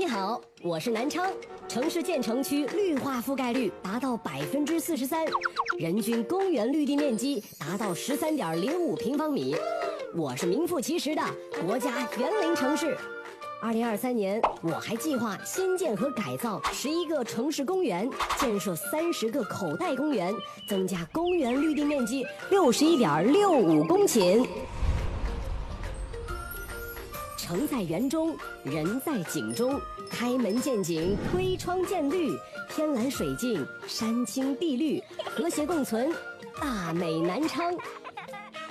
你好，我是南昌，城市建成区绿化覆盖率达到43%，人均公园绿地面积达到13.05平方米。我是名副其实的国家园林城市。2023年，我还计划新建和改造11个城市公园，建设30个口袋公园，增加公园绿地面积61.65公顷。城在园中，人在景中，开门见景，推窗见绿，天蓝水净，山青地绿，和谐共存，大美南昌。